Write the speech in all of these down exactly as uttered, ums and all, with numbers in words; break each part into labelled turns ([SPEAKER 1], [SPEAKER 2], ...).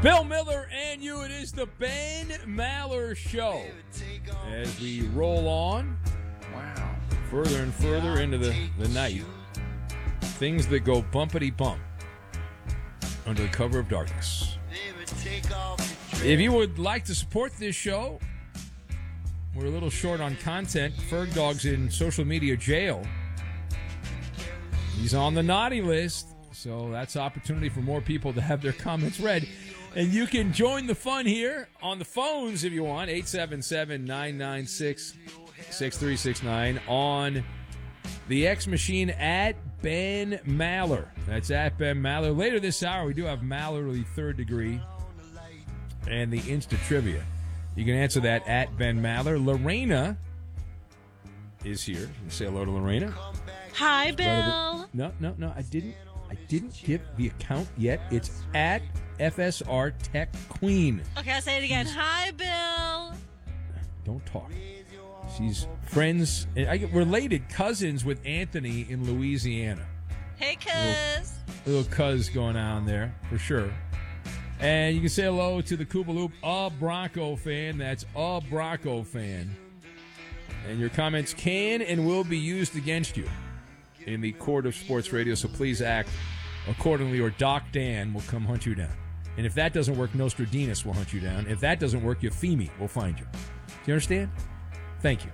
[SPEAKER 1] Bill Miller and you, it is the Ben Maller Show. As we roll on, wow, further and further into the, the night, things that go bumpity-bump under the cover of darkness. If you would like to support this show, we're a little short on content. Ferg Dog's in social media jail. He's on the naughty list, so that's opportunity for more people to have their comments read. And you can join the fun here on the phones if you want, eight seven seven, nine nine six, six three six nine, on the X machine at Ben Maller. That's at Ben Maller. Later this hour, we do have Mallerly Third Degree and the Insta Trivia. You can answer that at Ben Maller. Lorena is here. You can say hello to Lorena.
[SPEAKER 2] Hi, Bill.
[SPEAKER 1] No, no, no. I didn't. I didn't give the account yet. It's at F S R Tech Queen.
[SPEAKER 2] Okay, I'll say it again. Hi, Bill.
[SPEAKER 1] Don't talk. She's friends, I get related cousins with Anthony in Louisiana.
[SPEAKER 2] Hey, cuz.
[SPEAKER 1] Little, little cuz going on there, for sure. And you can say hello to the Koopaloop, a Bronco fan. That's a Bronco fan. And your comments can and will be used against you in the court of sports radio, so please act accordingly, or Doc Dan will come hunt you down. And if that doesn't work, Nostradamus will hunt you down. If that doesn't work, Euphemia will find you. Do you understand? Thank you.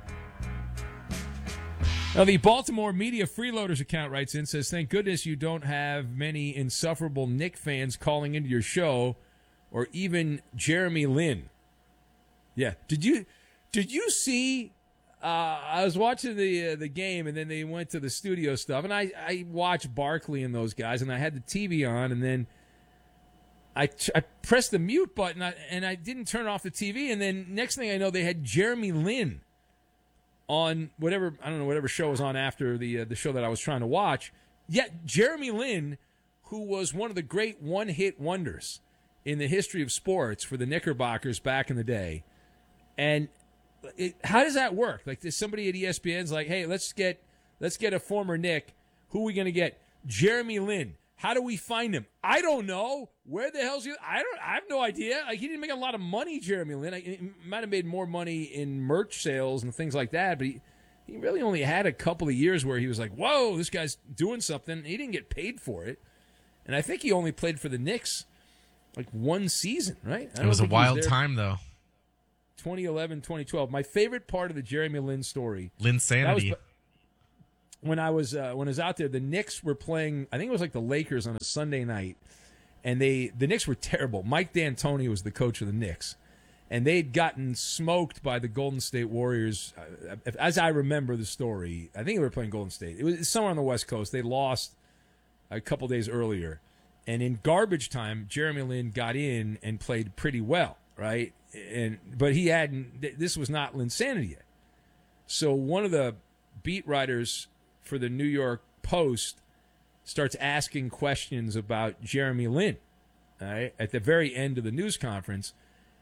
[SPEAKER 1] Now, the Baltimore Media Freeloaders account writes in, says, thank goodness you don't have many insufferable Knick fans calling into your show, or even Jeremy Lin. Yeah. Did you did you see... Uh, I was watching the uh, the game, and then they went to the studio stuff, and I, I watched Barkley and those guys, and I had the T V on, and then I, I pressed the mute button, and I didn't turn off the T V, and then next thing I know, they had Jeremy Lin on whatever, I don't know, whatever show was on after the uh, the show that I was trying to watch. Yet Jeremy Lin, who was one of the great one-hit wonders in the history of sports for the Knickerbockers back in the day, and It, how does that work? Like, there's somebody at E S P N's like, hey, let's get let's get a former Knick. Who are we going to get? Jeremy Lin. How do we find him? I don't know. Where the hell's he? I don't. I have no idea. Like, he didn't make a lot of money, Jeremy Lin. He might have made more money in merch sales and things like that, but he, he really only had a couple of years where he was like, whoa, this guy's doing something. He didn't get paid for it. And I think he only played for the Knicks like one season, right?
[SPEAKER 3] It was a wild time, though.
[SPEAKER 1] twenty eleven, twenty twelve. My favorite part of the Jeremy Lin story.
[SPEAKER 3] Linsanity.
[SPEAKER 1] When I was uh, when I was out there, the Knicks were playing. I think it was like the Lakers on a Sunday night, and they the Knicks were terrible. Mike D'Antoni was the coach of the Knicks, and they'd gotten smoked by the Golden State Warriors. Uh, as I remember the story, I think they were playing Golden State. It was somewhere on the West Coast. They lost a couple days earlier, and in garbage time, Jeremy Lin got in and played pretty well, right? And but he hadn't. This was not Linsanity yet. So one of the beat writers for the New York Post starts asking questions about Jeremy Lin, all right, at the very end of the news conference,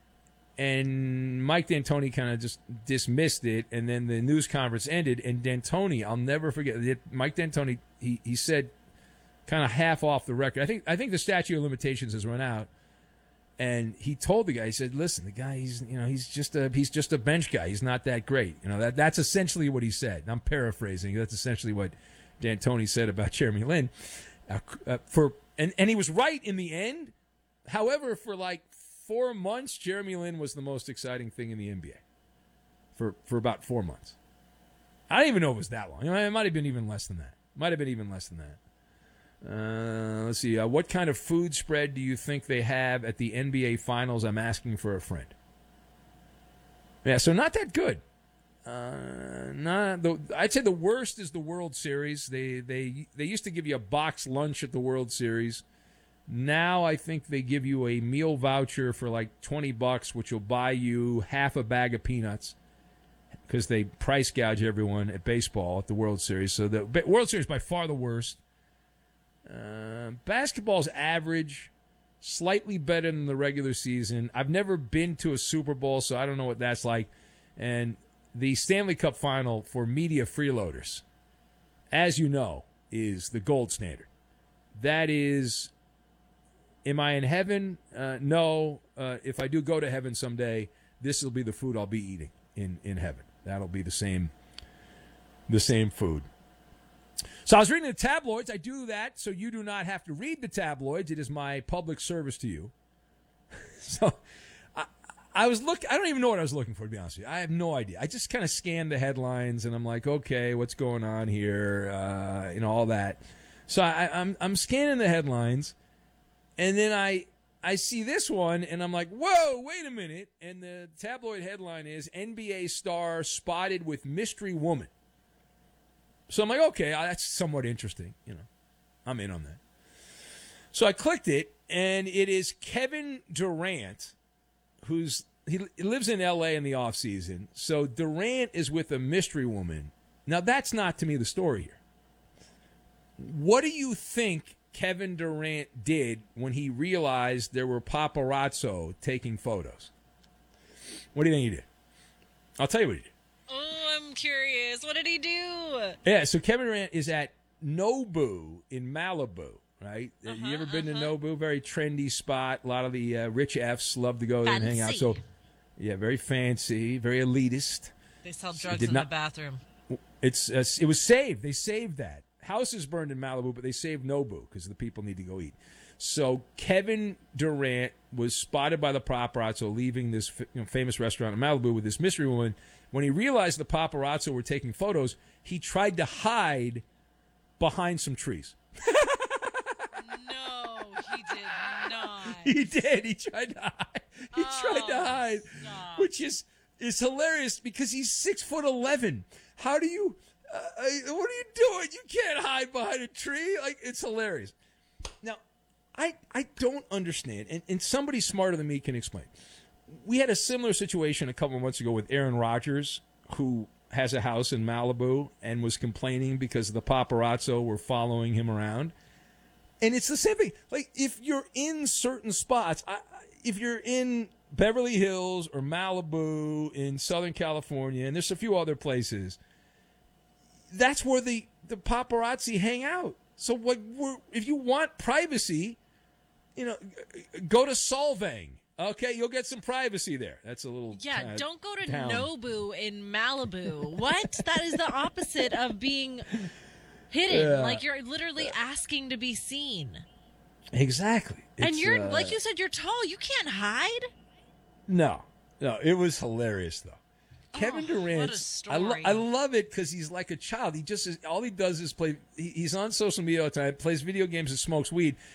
[SPEAKER 1] and Mike D'Antoni kind of just dismissed it, and then the news conference ended, and D'Antoni, I'll never forget, Mike D'Antoni, he he said, kind of half off the record. I think I think the statute of limitations has run out. And he told the guy, he said, "Listen, the guy, he's you know, he's just a he's just a bench guy. He's not that great. You know that that's essentially what he said. And I'm paraphrasing. That's essentially what D'Antoni said about Jeremy Lin. Uh, uh, for and and he was right in the end. However, for like four months, Jeremy Lin was the most exciting thing in the N B A. For for about four months. I don't even know if it was that long. You know, it might have been even less than that. Might have been even less than that. Uh, let's see. Uh, what kind of food spread do you think they have at the N B A Finals? I'm asking for a friend. Yeah, so not that good. Uh, not the. I'd say the worst is the World Series. They they they used to give you a box lunch at the World Series. Now I think they give you a meal voucher for like twenty bucks, which will buy you half a bag of peanuts, because they price gouge everyone at baseball at the World Series. So the World Series by far the worst. Uh, basketball's average, slightly better than the regular season. I've never been to a Super Bowl, so I don't know what that's like. And the Stanley Cup Final for media freeloaders, as you know, is the gold standard. That is am I in heaven? Uh, no. Uh, if I do go to heaven someday, this will be the food I'll be eating in, in heaven. That'll be the same the same food. So I was reading the tabloids. I do that so you do not have to read the tabloids. It is my public service to you. So I, I was look. I don't even know what I was looking for, to be honest with you. I have no idea. I just kind of scanned the headlines, and I'm like, okay, what's going on here? Uh, you know, all that. So I, I'm I'm scanning the headlines, and then I I see this one, and I'm like, whoa, wait a minute. And the tabloid headline is N B A star spotted with mystery woman. So I'm like, okay, that's somewhat interesting. You know, I'm in on that. So I clicked it, and it is Kevin Durant, who's he, he lives in L A in the off season. So Durant is with a mystery woman. Now that's not to me the story here. What do you think Kevin Durant did when he realized there were paparazzo taking photos? What do you think he did? I'll tell you what he did.
[SPEAKER 2] Oh, I'm curious. What did he do?
[SPEAKER 1] Yeah, so Kevin Durant is at Nobu in Malibu, right? Uh-huh, you ever been uh-huh. to Nobu? Very trendy spot. A lot of the uh, rich Fs love to go there and hang out. So, yeah, very fancy, very elitist.
[SPEAKER 2] They sell drugs in not, the bathroom.
[SPEAKER 1] It's uh, It was saved. They saved that. Houses burned in Malibu, but they saved Nobu because the people need to go eat. So Kevin Durant was spotted by the paparazzo leaving this you know, famous restaurant in Malibu with this mystery woman. When he realized the paparazzo were taking photos, he tried to hide behind some trees.
[SPEAKER 2] No, he did not.
[SPEAKER 1] He did. He tried to hide. He oh, tried to hide,
[SPEAKER 2] stop.
[SPEAKER 1] which is is hilarious because he's six foot eleven. How do you? Uh, what are you doing? You can't hide behind a tree. Like it's hilarious. Now, I I don't understand, and, and somebody smarter than me can explain. We had a similar situation a couple of months ago with Aaron Rodgers, who has a house in Malibu and was complaining because the paparazzo were following him around. And it's the same thing. Like, if you're in certain spots, I, if you're in Beverly Hills or Malibu in Southern California, and there's a few other places, that's where the, the paparazzi hang out. So what? We're, if you want privacy, you know, go to Solvang. Okay, you'll get some privacy there. That's a little
[SPEAKER 2] yeah. Don't go to
[SPEAKER 1] down.
[SPEAKER 2] Nobu in Malibu. What? That is the opposite of being hidden.
[SPEAKER 1] Yeah.
[SPEAKER 2] Like you're literally asking to be seen.
[SPEAKER 1] Exactly.
[SPEAKER 2] And
[SPEAKER 1] it's,
[SPEAKER 2] you're
[SPEAKER 1] uh,
[SPEAKER 2] like you said, you're tall. You can't hide.
[SPEAKER 1] No, no. It was hilarious though. Kevin
[SPEAKER 2] oh,
[SPEAKER 1] Durant,
[SPEAKER 2] what a story.
[SPEAKER 1] I, lo- I love it because he's like a child. He just is, all he does is play. He, he's on social media all the time, plays video games, and smokes weed.